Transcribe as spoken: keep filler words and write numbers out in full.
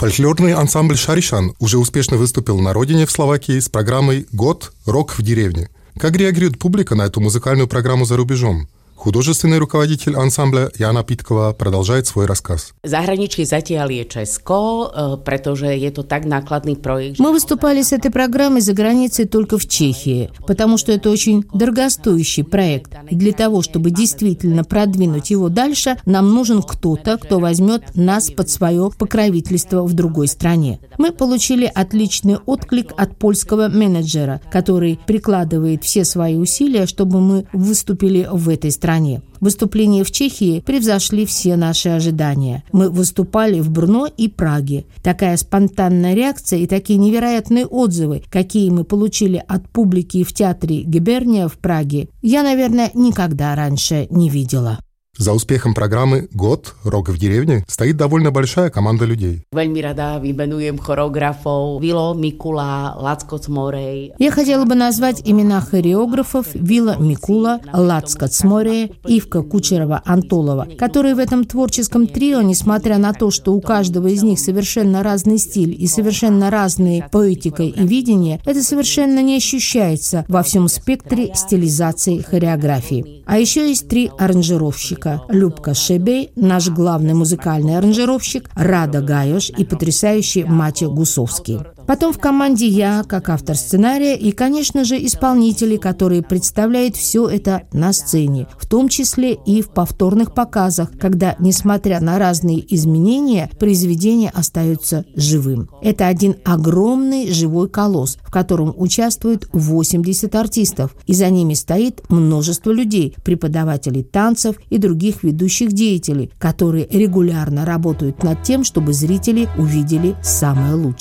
Фольклорный ансамбль «Шаришан» уже успешно выступил на родине в Словакии с программой «Год. Рок в деревне». Как реагирует публика на эту музыкальную программу за рубежом? Художественный руководитель ансамбля Jana Pitkova продолжает свой рассказ. Zahraničí zatiaľ je Česko, pretože je to так nákladný проект. Мы выступали с этой программой за границей только в Чехии, потому что это очень дорогостоящий проект. И для того, чтобы действительно продвинуть его дальше, нам нужен кто-то, кто возьмет нас под свое покровительство в другой стране. Мы получили отличный отклик от польского менеджера, который прикладывает все свои усилия, чтобы мы выступили в этой стране. Выступления в Чехии превзошли все наши ожидания. Мы выступали в Брно и Праге. Такая спонтанная реакция и такие невероятные отзывы, какие мы получили от публики в театре Гиберния в Праге, я, наверное, никогда раньше не видела. За успехом программы «Год. Рок в деревне» стоит довольно большая команда людей. Veľmi rada vymenujem choreografov Vilo Mikula, Lacko Cmorej. Я хотела бы назвать имена хореографов Вила Микула, Лацко Цморей, Ивка Кучерова-Антолова, которые в этом творческом трио, несмотря на то, что у каждого из них совершенно разный стиль и совершенно разные поэтика и видение, это совершенно не ощущается во всем спектре стилизации хореографии. А еще есть три аранжировщика. Любка Шебей, наш главный музыкальный аранжировщик, Рада Гайош и потрясающий Матя Гусовский. Потом в команде я, как автор сценария, и, конечно же, исполнители, которые представляют все это на сцене, в том числе и в повторных показах, когда, несмотря на разные изменения, произведение остается живым. Это один огромный живой колосс, в котором участвуют восемьдесят артистов, и за ними стоит множество людей, преподавателей танцев и других ведущих деятелей, которые регулярно работают над тем, чтобы зрители увидели самое лучшее.